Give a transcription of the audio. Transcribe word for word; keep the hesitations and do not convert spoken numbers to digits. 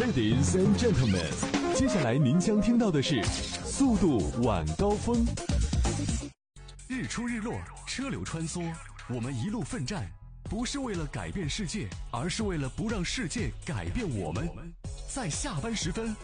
Ladies and gentlemen， 接下来您将听到的是速度晚高峰。日出日落，车流穿梭，我们一路奋战，不是为了改变世界，而是为了不让世界改变我们。在下班时分，